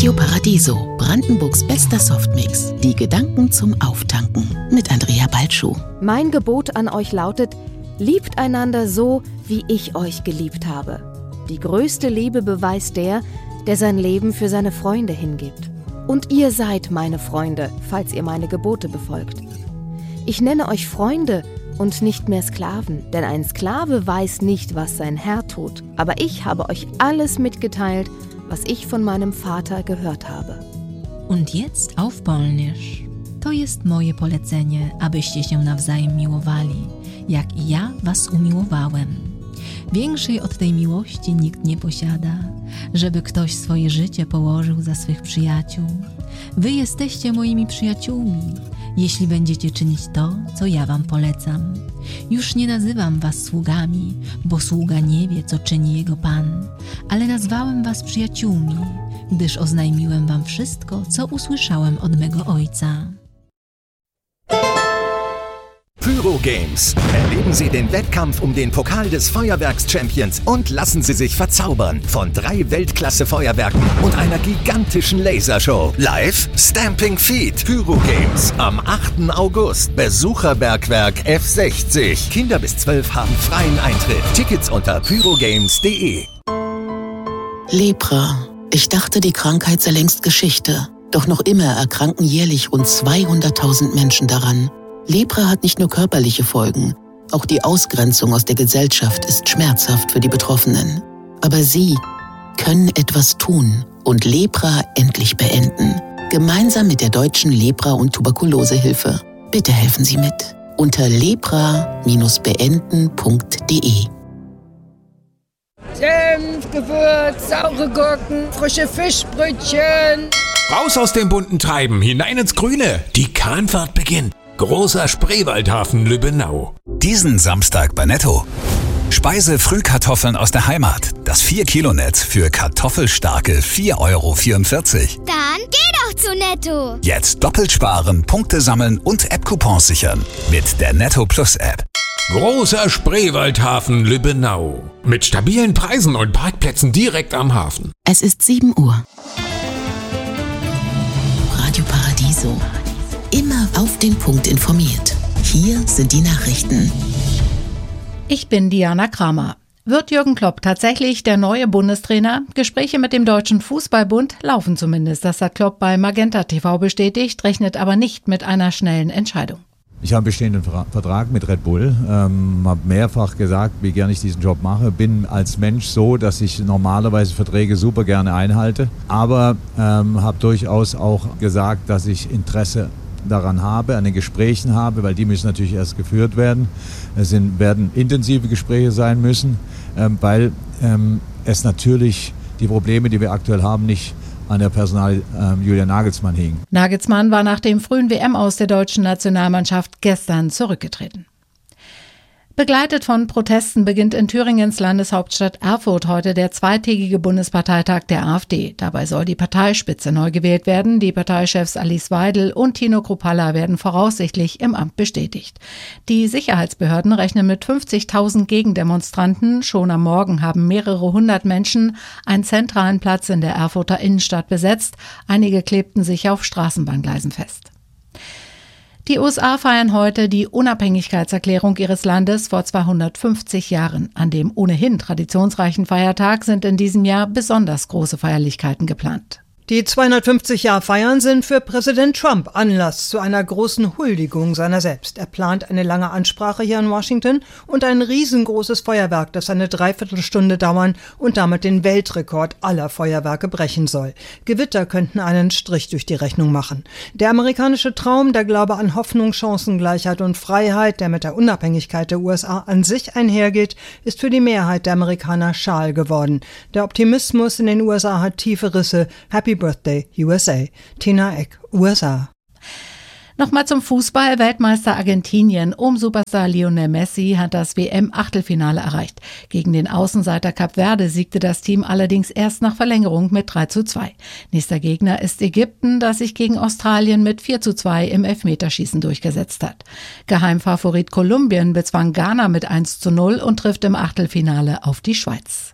Radio Paradiso, Brandenburgs bester Softmix. Die Gedanken zum Auftanken mit Andrea Balschuh. Mein Gebot an euch lautet: Liebt einander so, wie ich euch geliebt habe. Die größte Liebe beweist der sein Leben für seine Freunde hingibt. Und ihr seid meine Freunde, falls ihr meine Gebote befolgt. Ich nenne euch Freunde und nicht mehr Sklaven, denn ein Sklave weiß nicht, was sein Herr tut. Aber ich habe euch alles mitgeteilt, was ich von meinem Vater gehört habe. Und jetzt auf Polnisch. To jest moje polecenie, abyście się nawzajem miłowali, jak i ja was umiłowałem. Większej od tej miłości nikt nie posiada, żeby ktoś swoje życie położył za swych przyjaciół. Wy jesteście moimi przyjaciółmi, jeśli będziecie czynić to, co ja wam polecam. Już nie nazywam was sługami, bo sługa nie wie, co czyni jego Pan, ale nazwałem was przyjaciółmi, gdyż oznajmiłem wam wszystko, co usłyszałem od mego Ojca. Pyro Games. Erleben Sie den Wettkampf um den Pokal des Feuerwerks-Champions und lassen Sie sich verzaubern von 3 Weltklasse-Feuerwerken und einer gigantischen Lasershow. Live Stamping Feet. Pyro Games. Am 8. August. Besucherbergwerk F60. Kinder bis 12 haben freien Eintritt. Tickets unter pyrogames.de. Lepra. Ich dachte, die Krankheit sei längst Geschichte. Doch noch immer erkranken jährlich rund 200.000 Menschen daran. Lepra hat nicht nur körperliche Folgen, auch die Ausgrenzung aus der Gesellschaft ist schmerzhaft für die Betroffenen. Aber Sie können etwas tun und Lepra endlich beenden. Gemeinsam mit der Deutschen Lepra- und Tuberkulosehilfe. Bitte helfen Sie mit. Unter lepra-beenden.de. Senf, Gewürz, saure Gurken, frische Fischbrötchen. Raus aus dem bunten Treiben, hinein ins Grüne. Die Kahnfahrt beginnt. Großer Spreewaldhafen Lübbenau. Diesen Samstag bei Netto. Speise-Frühkartoffeln aus der Heimat. Das 4-Kilo-Netz für kartoffelstarke 4,44 €. Dann geh doch zu Netto. Jetzt doppelt sparen, Punkte sammeln und App-Coupons sichern. Mit der Netto Plus App. Großer Spreewaldhafen Lübbenau. Mit stabilen Preisen und Parkplätzen direkt am Hafen. Es ist 7 Uhr. Radio Paradiso. Immer auf den Punkt informiert. Hier sind die Nachrichten. Ich bin Diana Kramer. Wird Jürgen Klopp tatsächlich der neue Bundestrainer? Gespräche mit dem Deutschen Fußballbund laufen zumindest. Das hat Klopp bei Magenta TV bestätigt, rechnet aber nicht mit einer schnellen Entscheidung. Ich habe einen bestehenden Vertrag mit Red Bull, habe mehrfach gesagt, wie gerne ich diesen Job mache. Bin als Mensch so, dass ich normalerweise Verträge super gerne einhalte, aber habe durchaus auch gesagt, dass ich Interesse daran habe, an den Gesprächen habe, weil die müssen natürlich erst geführt werden. Es werden intensive Gespräche sein müssen, weil es natürlich die Probleme, die wir aktuell haben, nicht an der Personal Julian Nagelsmann hingen. Nagelsmann war nach dem frühen WM-Aus der deutschen Nationalmannschaft gestern zurückgetreten. Begleitet von Protesten beginnt in Thüringens Landeshauptstadt Erfurt heute der zweitägige Bundesparteitag der AfD. Dabei soll die Parteispitze neu gewählt werden. Die Parteichefs Alice Weidel und Tino Kruppalla werden voraussichtlich im Amt bestätigt. Die Sicherheitsbehörden rechnen mit 50.000 Gegendemonstranten. Schon am Morgen haben mehrere hundert Menschen einen zentralen Platz in der Erfurter Innenstadt besetzt. Einige klebten sich auf Straßenbahngleisen fest. Die USA feiern heute die Unabhängigkeitserklärung ihres Landes vor 250 Jahren. An dem ohnehin traditionsreichen Feiertag sind in diesem Jahr besonders große Feierlichkeiten geplant. Die 250-Jahr-Feiern sind für Präsident Trump Anlass zu einer großen Huldigung seiner selbst. Er plant eine lange Ansprache hier in Washington und ein riesengroßes Feuerwerk, das eine Dreiviertelstunde dauern und damit den Weltrekord aller Feuerwerke brechen soll. Gewitter könnten einen Strich durch die Rechnung machen. Der amerikanische Traum, der Glaube an Hoffnung, Chancengleichheit und Freiheit, der mit der Unabhängigkeit der USA an sich einhergeht, ist für die Mehrheit der Amerikaner schal geworden. Der Optimismus in den USA hat tiefe Risse. Happy Birthday, USA. Tina Eck, USA. Nochmal zum Fußball. Weltmeister Argentinien um Superstar Lionel Messi hat das WM-Achtelfinale erreicht. Gegen den Außenseiter Kap Verde siegte das Team allerdings erst nach Verlängerung mit 3:2. Nächster Gegner ist Ägypten, das sich gegen Australien mit 4:2 im Elfmeterschießen durchgesetzt hat. Geheimfavorit Kolumbien bezwang Ghana mit 1:0 und trifft im Achtelfinale auf die Schweiz.